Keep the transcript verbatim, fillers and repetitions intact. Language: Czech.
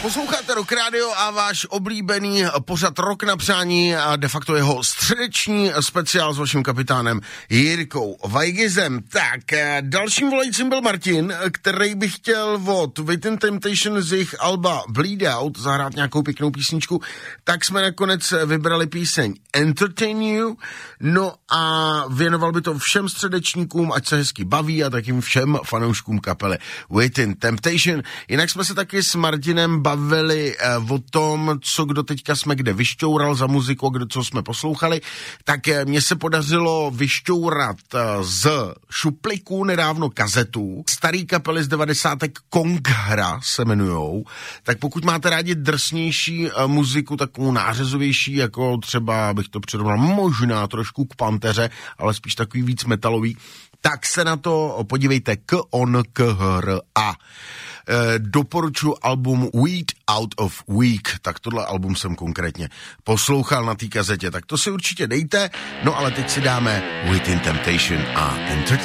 Posloucháte Rock Radio a váš oblíbený pořad Rock na přání a de facto jeho středeční speciál s vaším kapitánem Jirkou Vajgizem. Tak, dalším volajícím byl Martin, který by chtěl od Within Temptation z jejich alba Bleed Out zahrát nějakou pěknou písničku, tak jsme nakonec vybrali píseň Entertain You, no a věnoval by to všem středečníkům, ať se hezky baví a takým všem fanouškům kapely Within Temptation. Jinak jsme se taky s Martinem bavili eh, o tom, co kdo teďka jsme kde vyšťoural za muziku, kdo co jsme poslouchali, tak eh, mně se podařilo vyšťourat eh, z šuplíku nedávno kazetu. Starý kapely z devadesátek Konghra se jmenujou, tak pokud máte rádi drsnější eh, muziku, takovou nářezovější, jako třeba bych to přirovnal možná trošku k Panteře, ale spíš takový víc metalový, tak se na to podívejte k on k hr a. E, doporučuji album Weed Out of Week, tak tohle album jsem konkrétně poslouchal na té kazetě, tak to si určitě dejte, no ale teď si dáme Within Temptation a Entertain.